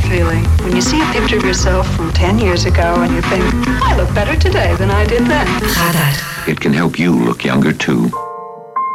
feeling when you see a picture of yourself from 10 years ago and you think, I look better today than I did then. Radar. It can help you look younger too.